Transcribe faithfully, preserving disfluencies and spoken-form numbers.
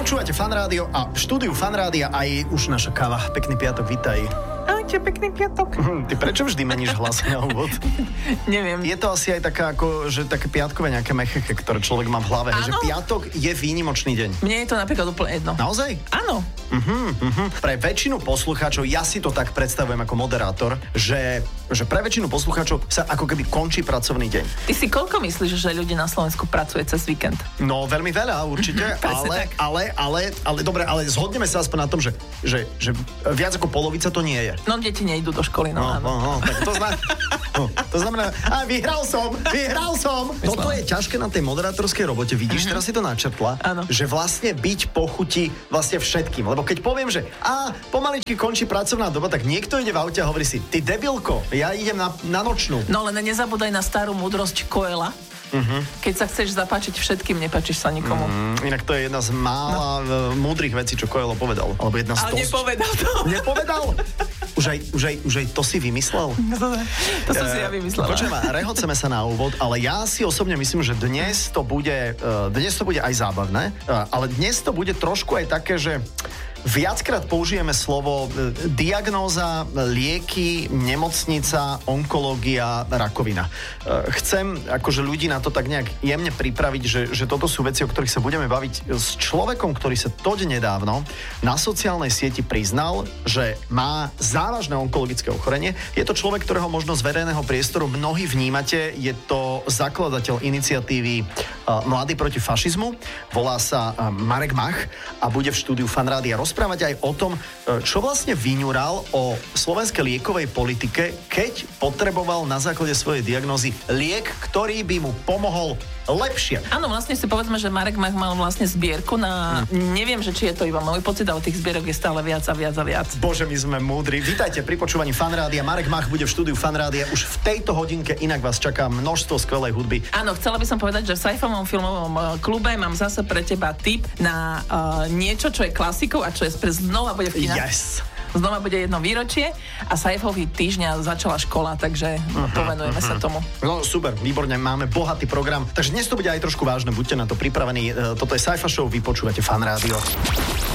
Počúvate Fan Rádio a v štúdiu Fan Rádia aj už naša káva. Pekný piatok, vítaj. Ahojte, pekný piatok. Ty prečo vždy meníš hlas na úvod? Neviem. Je to asi aj taká ako, že také piatkové nejaké mecheche, ktoré človek má v hlave. Že piatok je výnimočný deň. Mne je to napríklad úplne jedno. Naozaj? Áno. Uh-huh, uh-huh. Pre väčšinu poslucháčov, ja si to tak predstavujem ako moderátor, že, že pre väčšinu poslucháčov sa ako keby končí pracovný deň. Ty si koľko myslíš, že ľudí na Slovensku pracuje cez víkend? No, veľmi veľa, určite. ale, ale, ale, ale, dobre, ale zhodneme sa aspoň na tom, že, že, že viac ako polovica to nie je. No, deti nejdú do školy, no, no áno. No, no, tak to znamená, no, to znamená, a vyhral som, vyhral som. Myslím. Toto je ťažké na tej moderátorskej robote, vidíš, uh-huh. Teraz si to načrtla, áno. Že vlastne byť po chuti vlastne všetkým. Lebo keď poviem, že a pomaličky končí pracovná doba, tak niekto ide v aute a hovorí si, ty debilko, ja idem na, na nočnú. No len nezabúdaj na starú múdrosť Coela. Uh-huh. Keď sa chceš zapáčiť všetkým, nepáčiš sa nikomu. Mm, inak to je jedna z mála no. múdrych vecí, čo Coelho povedal. Alebo jedna z Ale dosť... nepovedal to. Nepovedal? Už aj, už, aj, už aj to si vymyslel? No, to som uh, si ja vymyslela. Počujem, rehoceme sa na úvod, ale ja si osobne myslím, že dnes to bude, uh, dnes to bude aj zábavné, uh, ale dnes to bude trošku aj také, že viackrát použijeme slovo diagnóza, lieky, nemocnica, onkológia, rakovina. Chcem akože ľudí na to tak nejak jemne pripraviť, že, že toto sú veci, o ktorých sa budeme baviť s človekom, ktorý sa toť nedávno na sociálnej sieti priznal, že má závažné onkologické ochorenie. Je to človek, ktorého možno z verejného priestoru mnohí vnímate. Je to zakladateľ iniciatívy Mladí proti fašizmu. Volá sa Marek Mach a bude v štúdiu Fan Rádia rozprávať aj o tom, čo vlastne vyňural o slovenskej liekovej politike, keď potreboval na základe svojej diagnózy liek, ktorý by mu pomohol lepšie. Áno, vlastne si povedzme, že Marek Mach mal vlastne zbierku na... Hmm. Neviem, že či je to iba môj pocit, ale tých zbierok je stále viac a viac a viac. Bože, my sme múdri. Vítajte pri počúvaní Fan Rádia. Marek Mach bude v štúdiu Fan Rádia už v tejto hodinke, inak vás čaká množstvo skvelej hudby. Áno, chcela by som povedať, že v sci-fovom filmovom klube mám zase pre teba tip na uh, niečo, čo je klasikou a čo je znova bude v kinách. Yes. Znova bude jedno výročie a sci-fi týždňa začala škola, takže uh-huh, povenujeme uh-huh. sa tomu. No super, výborne, máme bohatý program, takže dnes to bude aj trošku vážne, buďte na to pripravení. Toto je Sci-Fi Show, vy počúvate Fan Rádio.